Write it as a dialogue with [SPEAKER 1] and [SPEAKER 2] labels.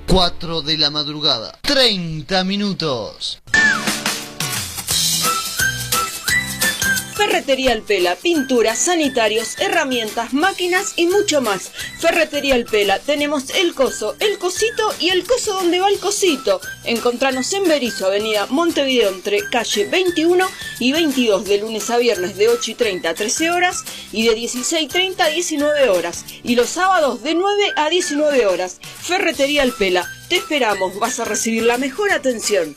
[SPEAKER 1] 4 de la madrugada, 30 minutos.
[SPEAKER 2] Ferretería El Pela, pinturas, sanitarios, herramientas, máquinas y mucho más. Ferretería El Pela, tenemos el coso, el cosito y el coso donde va el cosito. Encontranos en Berisso, avenida Montevideo, entre calle 21 y 22, de lunes a viernes de 8:30 a 13 horas y de 16:30 a 19 horas. Y los sábados de 9 a 19 horas. Ferretería El Pela, te esperamos, vas a recibir la mejor atención.